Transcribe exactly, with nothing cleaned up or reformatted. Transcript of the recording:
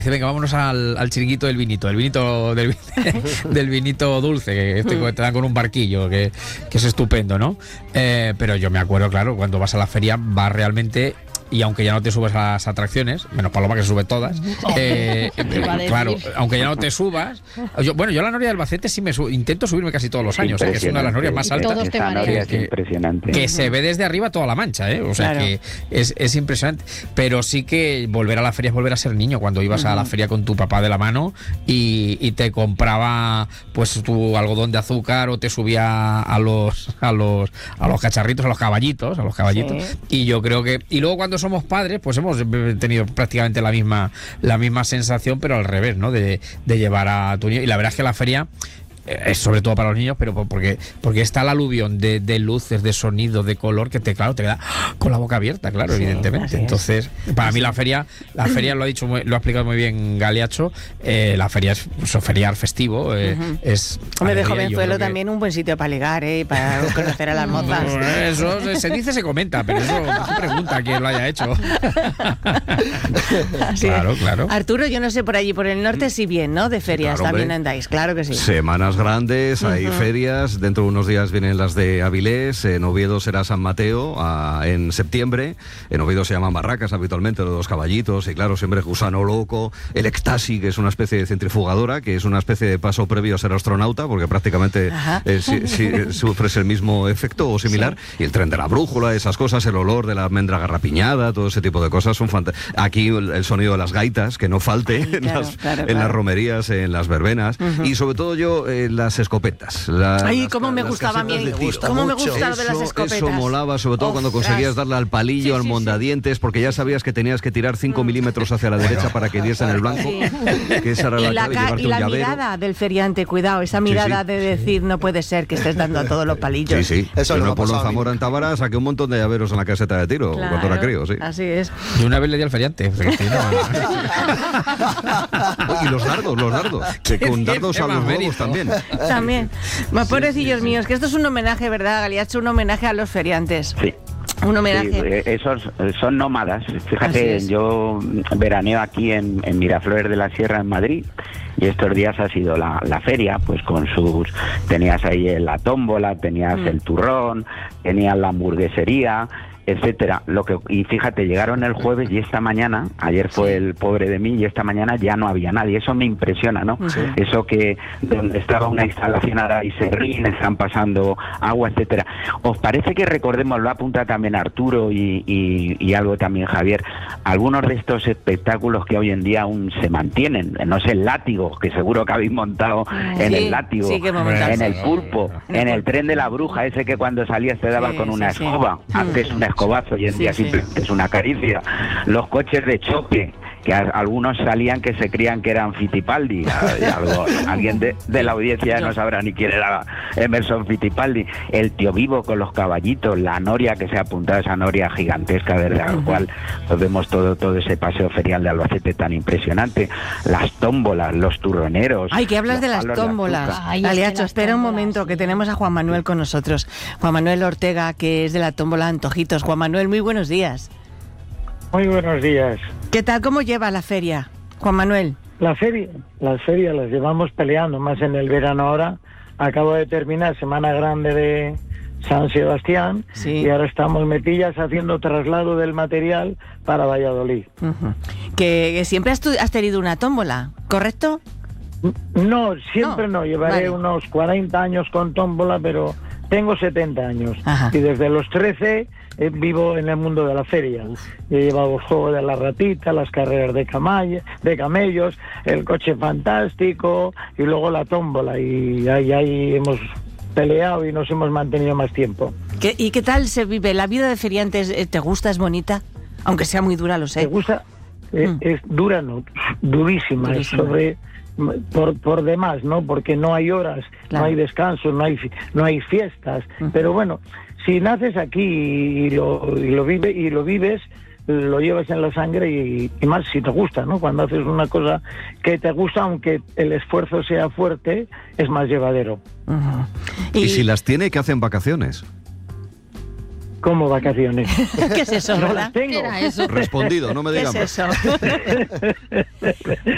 Venga, vámonos al, al chiringuito del vinito, del vinito del, del vinito dulce, que este que te dan con un barquillo, que, que es estupendo, ¿no? Eh, pero yo me acuerdo, claro, cuando vas a la feria vas realmente, y aunque ya no te subes a las atracciones, menos Paloma que se sube todas, eh, eh, claro, aunque ya no te subas, yo, bueno, yo a la Noria de Albacete sí me su, intento subirme casi todos los años, eh, que es una de las norias más altas, Todos te marean. que, impresionante. que se ve desde arriba toda la Mancha, ¿eh? O sea, claro, que es, es impresionante, pero sí que volver a la feria es volver a ser niño, cuando ibas uh-huh. a la feria con tu papá de la mano y, y te compraba pues tu algodón de azúcar o te subía a los a los a los cacharritos, a los caballitos, a los caballitos, sí. Y yo creo que, y luego cuando somos padres, pues hemos tenido prácticamente la misma la misma sensación, pero al revés, ¿no? De, de llevar a tu niño, y la verdad es que la feria es sobre todo para los niños, pero porque porque está el aluvión de, de luces, de sonido, de color, que te, claro, te queda con la boca abierta, claro, sí, evidentemente. Entonces, para así mí la feria, la feria lo ha dicho, muy, lo ha explicado muy bien Galiacho, eh, la feria es pues, feriar festivo, eh, uh-huh. es... Hombre, de jovenzuelo también que... un buen sitio para ligar, ¿eh? Para conocer a las mozas. Eso se dice, se comenta, pero eso se pregunta a quién lo haya hecho. Claro, claro. Arturo, yo no sé, por allí, por el norte, sí bien, ¿no? De ferias, claro, también andáis, claro que sí. Semanas grandes, hay uh-huh. ferias, dentro de unos días vienen las de Avilés, en Oviedo será San Mateo a, en septiembre, en Oviedo se llaman barracas habitualmente, los caballitos, y claro, siempre Gusano Loco, el Ecstasy, que es una especie de centrifugadora, que es una especie de paso previo a ser astronauta, porque prácticamente eh, si, si, sufres el mismo efecto o similar, sí. Y el tren de la brújula, esas cosas, el olor de la almendra garrapiñada, todo ese tipo de cosas son fantásticas. Aquí el, el sonido de las gaitas, que no falte Ay, en, claro, las, claro, en claro. las romerías, en las verbenas, uh-huh. y sobre todo yo... Eh, las escopetas. La, Ay, las, cómo me gustaba a mí. Cómo me gustaba de las escopetas. Eso molaba, sobre todo oh, cuando conseguías darle al palillo, sí, al mondadientes, sí. porque ya sabías que tenías que tirar cinco milímetros hacia la derecha para que diese en el blanco. Sí. Que esa era la, y la, clave, y la mirada del feriante, cuidado, esa mirada sí, sí. de decir no puede ser que estés dando a todos los palillos. Sí, sí. Eso yo no por los Zamora en Tábara saqué un montón de llaveros en la caseta de tiro, claro, cuando era crío, sí. Así es. Y una vez le di al feriante. Y los dardos, los dardos. Que con dardos a los huevos también. También. Más sí, pobrecillos sí, sí, míos, que esto es un homenaje, ¿verdad, Galiacho? Un homenaje a los feriantes. Sí. Un homenaje. Sí, esos son nómadas. Fíjate, yo veraneo aquí en, en Miraflores de la Sierra, en Madrid, y estos días ha sido la, la feria, pues con sus... Tenías ahí la tómbola, tenías mm. el turrón, tenías la hamburguesería, etcétera. Lo que y fíjate, llegaron el jueves y esta mañana, ayer fue sí. el pobre de mí, y esta mañana ya no había nadie. Eso me impresiona, ¿no? Sí. Eso que donde estaba una instalación ahora y serrín, están pasando agua, etcétera. ¿Os parece que recordemos, lo apunta también Arturo y, y, y algo también Javier, algunos de estos espectáculos que hoy en día aún se mantienen? No sé, el látigo, que seguro que habéis montado sí, en el látigo, sí, en el pulpo, en el tren de la bruja, ese que cuando salías te daba sí, con una sí, escoba, sí. antes una escobazo, hoy en sí, día sí. simplemente es una caricia. Los coches de choque, que a, algunos salían que se creían que eran Fittipaldi. Algo, alguien de, de la audiencia no sabrá ni quién era Emerson Fittipaldi. El tío vivo con los caballitos, la noria que se ha apuntado, esa noria gigantesca, desde la cual pues vemos todo, todo ese paseo ferial de Albacete tan impresionante. Las tómbolas, los turroneros. Ay, que hablas de las tómbolas. Galiacho, espera un momento, que tenemos a Juan Manuel con nosotros. Juan Manuel Ortega, que es de la tómbola Antojitos. Juan Manuel, muy buenos días. Muy buenos días. ¿Qué tal? ¿Cómo lleva la feria, Juan Manuel? La feria, las ferias las llevamos peleando, más en el verano ahora. Acabo de terminar Semana Grande de San Sebastián, sí. y ahora estamos metillas haciendo traslado del material para Valladolid. Uh-huh. Que, que siempre has, tu, has tenido una tómbola, ¿correcto? No, siempre no. no. Llevaré vale. unos cuarenta años con tómbola, pero tengo setenta años. Ajá. Y desde los trece... Eh, vivo en el mundo de la feria. Uf. He llevado el juego de la ratita, las carreras de, camall- de camellos, el coche fantástico y luego la tómbola. Y ahí, ahí hemos peleado y nos hemos mantenido más tiempo. ¿Qué, ¿Y qué tal se vive? ¿La vida de feriantes te gusta? ¿Es bonita? Aunque sea muy dura, lo sé. ¿Te gusta? Eh, mm. Es dura, no, durísima. durísima. Es sobre... Por, por demás, ¿no? Porque no hay horas, claro. no hay descanso, no hay, no hay fiestas. Uh-huh. Pero bueno, si naces aquí y lo, y lo vive y lo vives, lo llevas en la sangre y, y más si te gusta, ¿no? Cuando haces una cosa que te gusta, aunque el esfuerzo sea fuerte, es más llevadero. Uh-huh. Y... y si las tiene, ¿qué hacen vacaciones? ¿Cómo vacaciones? ¿Qué es eso? No las tengo. ¿Qué era eso? Respondido, no me digan. ¿Qué es eso?